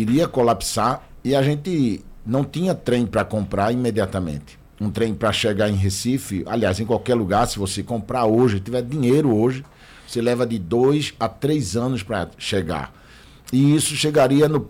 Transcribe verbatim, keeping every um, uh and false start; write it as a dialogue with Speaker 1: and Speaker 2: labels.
Speaker 1: iria colapsar e a gente não tinha trem para comprar imediatamente. Um trem para chegar em Recife, aliás, em qualquer lugar, se você comprar hoje, tiver dinheiro hoje, você leva de dois a três anos para chegar. E isso chegaria no,